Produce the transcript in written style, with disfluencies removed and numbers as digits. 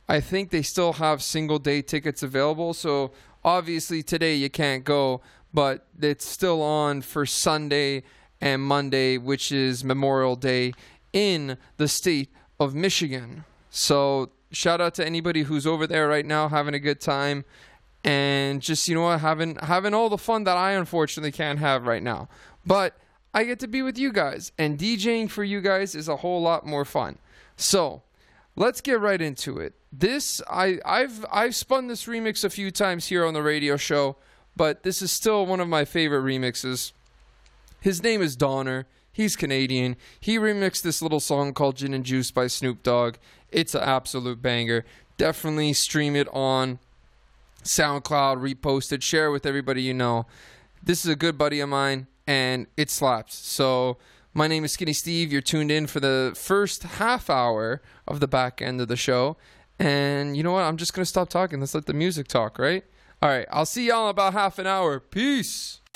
I think they still have single day tickets available. So obviously today you can't go, but it's still on for Sunday and Monday, which is Memorial Day in the state of Michigan. So shout out to anybody who's over there right now having a good time and just, having all the fun that I unfortunately can't have right now. But I get to be with you guys, and DJing for you guys is a whole lot more fun. So let's get right into it. I've spun this remix a few times here on the radio show, but this is still one of my favorite remixes. His name is Donner. He's Canadian. He remixed this little song called Gin and Juice by Snoop Dogg. It's an absolute banger. Definitely stream it on SoundCloud, repost it, share it with everybody you know. This is a good buddy of mine, and it slaps. So my name is Skinny Steve. You're tuned in for the first half hour of the back end of the show. And you know what? I'm just going to stop talking. Let's let the music talk, right? All right. I'll see y'all in about half an hour. Peace.